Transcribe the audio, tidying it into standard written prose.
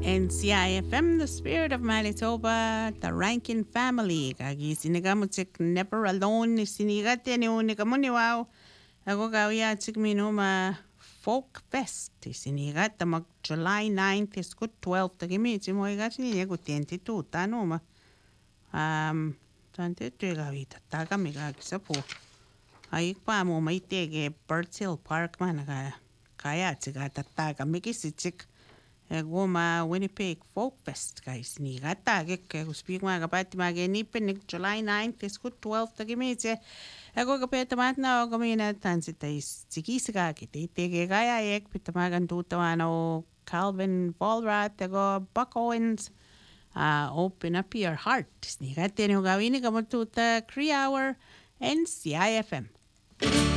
NCIFM, the spirit of Manitoba, the Rankin family. Kagi sinigamutik never alone, sinigate ni unigamuniwao. Ako gawia tik minuma folk fest. Sinigata mag July 9th is good 12th. Tagimi, timo igat ni yago 22 tanuma. Tante gawita taga miga kisapo. Ayik pa mo may tege Birds Hill Park man kaya tiga tataga mikisitik. Goma Winnipeg Folk Fest guys ni gata ke speak mga kapati magenipin ni July 9th is good 12th tagimite ako kapeta matna o kamina tansita is tikisika kiti tege gaya ek pitamagan tutawano Calvin Volrath ako Buck Owens open up your heart ni gata ni gawini kamututa 3 hour and CIFM